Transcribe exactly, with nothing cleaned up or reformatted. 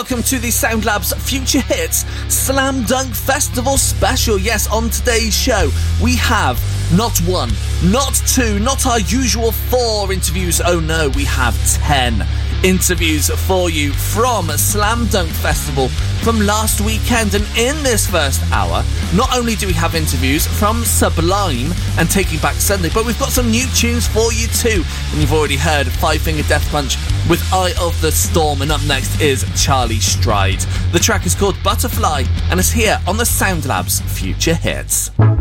Welcome to the Soundlabs Future Hits Slam Dunk Festival special. Yes, on today's show, we have not one, not two, not our usual four interviews. Oh no, we have ten interviews for you from Slam Dunk Festival from last weekend. And in this first hour, not only do we have interviews from Sublime and Taking Back Sunday, but we've got some new tunes for you too. And you've already heard Five Finger Death Punch with Eye of the Storm, and up next is Charlie Stride. The track is called Butterfly and is here on the Soundlabs Future Hits.